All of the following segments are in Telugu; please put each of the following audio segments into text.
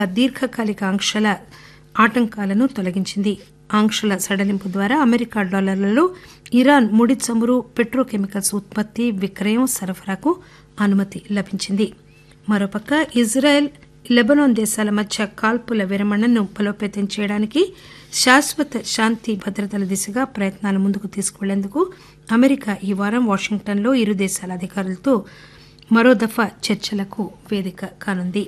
దీర్ఘకాలిక ఆంక్షల ఆటంకాలను తొలగించింది. ఆంక్షల సడలింపు ద్వారా అమెరికా డాలర్లలో ఇరాన్ ముడి చమురు, పెట్రోకెమికల్స్ ఉత్పత్తి, విక్రయం, సరఫరాకు అనుమతి లభించింది. మరోపక్క ఇజ్రాయెల్, లెబనాన్ దేశాల మధ్య కాల్పుల విరమణను బలోపేతం చేయడానికి శాశ్వత శాంతి భద్రతల దిశగా ప్రయత్నాలు ముందుకు తీసుకువెళ్లేందుకు అమెరికా ఈ వారం వాషింగ్టన్లో ఇరు దేశాల అధికారులతో మరో దఫా చర్చలకు వేదిక కానుంది.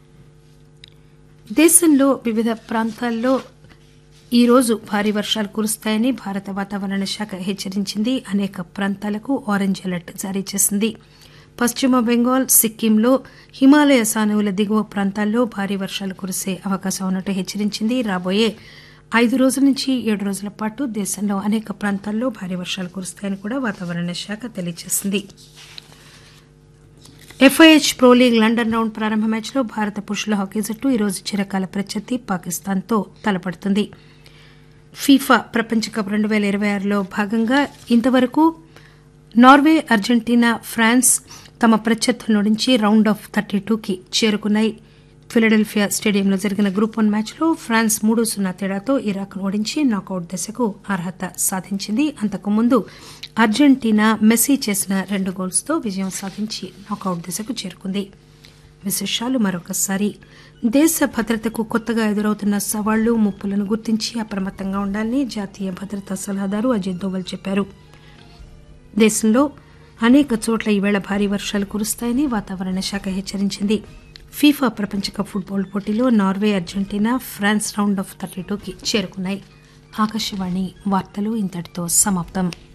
దేశంలో వివిధ ప్రాంతాల్లో ఈరోజు భారీ వర్షాలు కురుస్తాయని భారత వాతావరణ శాఖ హెచ్చరించింది. అనేక ప్రాంతాలకు ఆరెంజ్ అలర్ట్ జారీ చేసింది. పశ్చిమ బెంగాల్, సిక్కింలో హిమాలయ సానువుల దిగువ ప్రాంతాల్లో భారీ వర్షాలు కురిసే అవకాశం ఉన్నట్టు హెచ్చరించింది. రాబోయే 5 రోజుల నుంచి 7 రోజుల పాటు దేశంలో అనేక ప్రాంతాల్లో భారీ వర్షాలు కురుస్తాయని కూడా వాతావరణ శాఖ తెలియజేసింది. FIH pro league London round ప్రారంభ మ్యాచ్లో భారత పురుషుల హాకీ జట్టు ఈరోజు చిరకాల ప్రత్యర్థి పాకిస్తాన్తో తలపడుతుంది. ఫీఫా ప్రపంచ కప్ 2026లో భాగంగా ఇంతవరకు నార్వే, అర్జెంటీనా, ఫ్రాన్స్ తమ ప్రత్యర్థులను ఓడించి రౌండ్ ఆఫ్ 32కి చేరుకున్నాయి. ఫిలడెల్ఫియా స్టేడియంలో జరిగిన గ్రూప్ 1 మ్యాచ్లో ఫ్రాన్స్ 3-0 తేడాతో ఇరాక్ను ఓడించి నాకౌట్ దశకు అర్హత సాధించింది. అంతకుముందు అర్జెంటీనా మెస్సీ చేసిన 2 గోల్స్తో విజయం సాధించి నాకౌట్ దశకు చేరుకుంది. విశేషాలు మరొకసారి. దేశ భద్రతకు కొత్తగా ఎదురవుతున్న సవాళ్లు, ముప్పులను గుర్తించి అప్రమత్తంగా ఉండాలని జాతీయ భద్రతా సలహాదారు అజిత్ దోవల్ చెప్పారు. దేశంలో అనేక చోట్ల ఈవేళ భారీ వర్షాలు కురుస్తాయని వాతావరణ శాఖ హెచ్చరించింది. ఫీఫా ప్రపంచ కప్ ఫుట్బాల్ పోటీలో Norway, Argentina, France round of 32కి చేరుకున్నాయి. ఆకాశవాణి వార్తలు ఇంతటితో సమాప్తం.